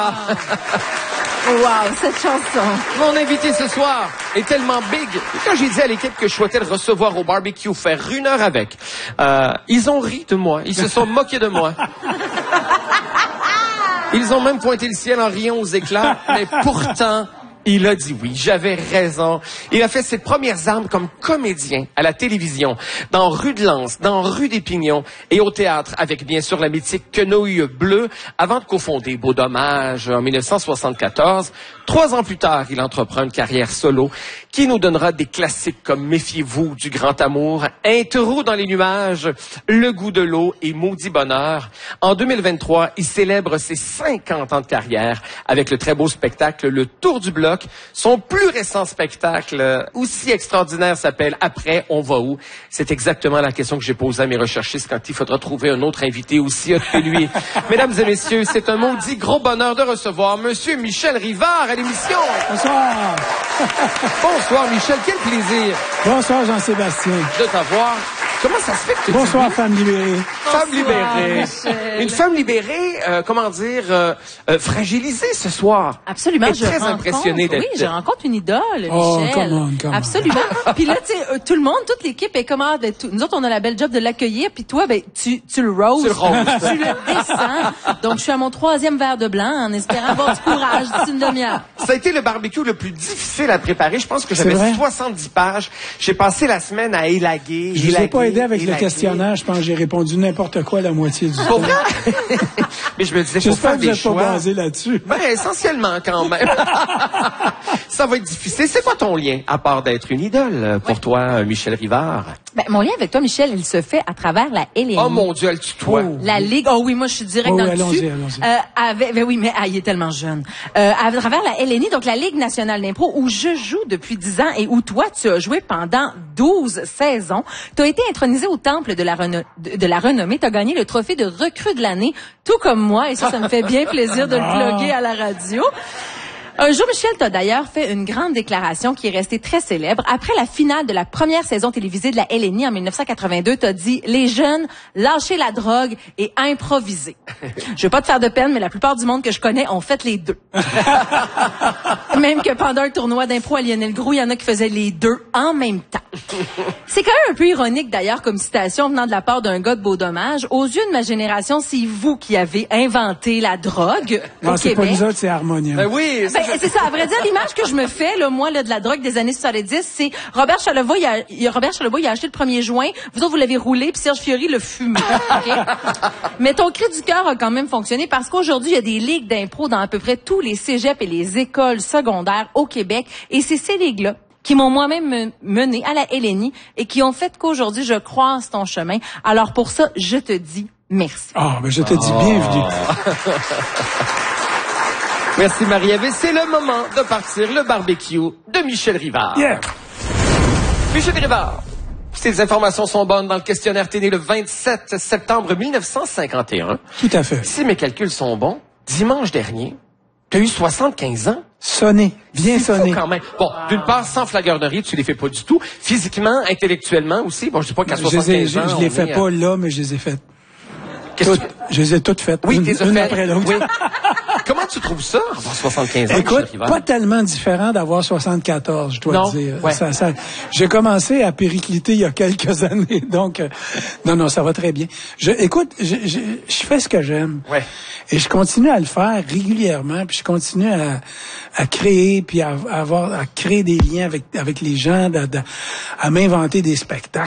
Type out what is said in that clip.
Wow, cette chanson. Mon invité ce soir est tellement big. Quand j'ai dit à l'équipe que je souhaitais le recevoir au barbecue, faire 1 heure avec, ils ont ri de moi. Ils se sont moqués de moi. Ils ont même pointé le ciel en riant aux éclats, mais pourtant, il a dit oui. J'avais raison. Il a fait ses premières armes comme comédien à la télévision, dans Rue de Lens, dans Rue des Pignons et au théâtre, avec bien sûr la mythique Quenouille Bleue, avant de cofonder Beau Dommage en 1974. 3 ans plus tard, il entreprend une carrière solo qui nous donnera des classiques comme Méfiez-vous du grand amour, Un taureau dans les nuages, Le goût de l'eau et Maudit bonheur. En 2023, il célèbre ses 50 ans de carrière avec le très beau spectacle Le Tour du bloc. Son plus récent spectacle, aussi extraordinaire, s'appelle Après, on va où? C'est exactement la question que j'ai posée à mes recherchistes quand il faudra trouver un autre invité aussi hot que lui. Mesdames et messieurs, c'est un maudit gros bonheur de recevoir Monsieur Michel Rivard à l'émission. Bonsoir. Bonsoir Michel, quel plaisir. Bonsoir Jean-Sébastien. De t'avoir. Comment ça se fait que tu Bonsoir, dis oui? femme libérée. Femme libérée. Michel. Une femme libérée, fragilisée ce soir. Absolument, je suis très impressionné d'être... Oui, je rencontre une idole, Oh, Michel. come on. Absolument. Puis là, tu sais, tout le monde, toute l'équipe est comme, nous autres, on a la belle job de l'accueillir, puis toi, ben, tu le roses. Tu le roses. Tu le descends. Donc, je suis à mon 3e verre de blanc en espérant avoir du courage d'ici une demi-heure. Ça a été le barbecue le plus difficile à préparer. Je pense que C'est j'avais vrai? 70 pages. J'ai passé la semaine à élaguer. Je vous ai pas aidé avec le questionnaire. Je pense que j'ai répondu n'importe quoi la moitié du Pour temps. vrai? Mais je me disais, faut J'espère faire que vous des n'êtes pas choix. basé là-dessus. Ben, essentiellement, quand même. Ça va être difficile. C'est quoi ton lien, à part d'être une idole, pour toi, Michel Rivard? Ben, mon lien avec toi, Michel, il se fait à travers la LNI. Oh mon Dieu, elle tutoie. Oh. La Ligue. Oh oui, moi, je suis direct Oh, dans le allons-y, dessus. allons-y. Ben oui, mais il est tellement jeune. À travers la LNI, donc la Ligue nationale d'impro, où je joue depuis 10 ans et où toi, tu as joué pendant 12 saisons. Tu as été intronisé au temple de la renommée. Tu as gagné le trophée de recrue de l'année, tout comme moi. Et ça me fait bien plaisir de le plugger à la radio. Un jour, Michel, t'as d'ailleurs fait une grande déclaration qui est restée très célèbre. Après la finale de la première saison télévisée de la LNI en 1982, t'as dit « Les jeunes, lâchez la drogue et improvisez ». Je veux pas te faire de peine, mais la plupart du monde que je connais ont fait les deux. Même que pendant un tournoi d'impro à Lionel Groux, il y en a qui faisaient les deux en même temps. C'est quand même un peu ironique d'ailleurs comme citation venant de la part d'un gars de Beau Dommage. Aux yeux de ma génération, c'est vous qui avez inventé la drogue au Non, c'est Québec. pas nous autres, c'est Harmonium. Ben oui, ça, Ben, c'est ça. À vrai dire, l'image que je me fais, là, moi, là, de la drogue des années 70, c'est Robert Charlebois, il a acheté le 1er juin. Vous autres, vous l'avez roulé, puis Serge Fiori l'a fumé. Okay? Mais ton cri du cœur a quand même fonctionné parce qu'aujourd'hui, il y a des ligues d'impro dans à peu près tous les cégeps et les écoles secondaires au Québec. Et c'est ces ligues-là qui m'ont moi-même mené à la LNI et qui ont fait qu'aujourd'hui, je croise ton chemin. Alors pour ça, je te dis merci. Ah, ben je te dis bienvenue. Merci Marie-Ève. C'est le moment de partir le barbecue de Michel Rivard. Yeah. Michel Rivard, si les informations sont bonnes, dans le questionnaire, t'es né le 27 septembre 1951. Tout à fait. Si mes calculs sont bons, dimanche dernier, t'as eu 75 ans. Sonné. Bien C'est fou sonné. quand même. Bon, d'une part, sans flagornerie, tu les fais pas du tout. Physiquement, intellectuellement aussi. Bon, je dis pas qu'à 75 ans... Je les fais pas là, mais je les ai faites. Qu'est-ce Toutes. Je les ai toutes faites. Oui, une t'es une après l'autre. Oui. Comment tu trouves ça, avoir 75 ans? Écoute, Michel Rivard? pas tellement différent d'avoir 74, je dois Non, te dire. ouais. J'ai commencé à péricliter il y a quelques années, donc non, ça va très bien. Écoute, je fais ce que j'aime. Ouais. Et je continue à le faire régulièrement, puis je continue à créer, puis à créer des liens avec les gens, à m'inventer des spectacles.